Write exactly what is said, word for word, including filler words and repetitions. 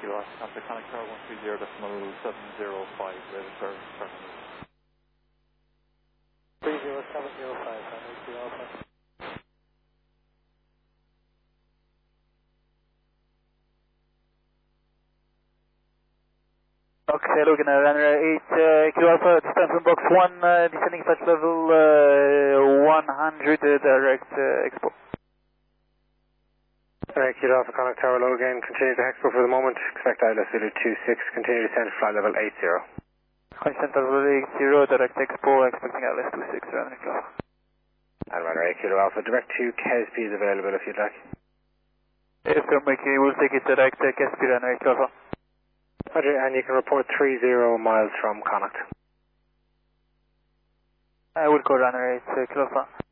Kilo Alpha, Contact Connect Tower one three zero decimal seven zero five, ready for terminal. three zero seven zero five, Contact Kilo Alpha. Okay, looking at runway eight, uh, Kilo Alpha, distance from box one, uh, descending touch level uh, one hundred, uh, direct uh, expo. Alright, Kilo Alpha, Connect Tower low again, continue to Expo for the moment, expect I L S Zulu two six, continue to descend flight level eight zero. Constant level eight zero, direct expo, expecting I L S two six, runway Kilo Alpha. And runway Kilo Alpha, direct to K S P is available if you'd like. Yes, sir, Mikey, we'll take it direct, uh, K S P runway Kilo Alpha. Roger, and you can report three zero miles from Connacht. I will go runway eight, uh, Kilo Alpha.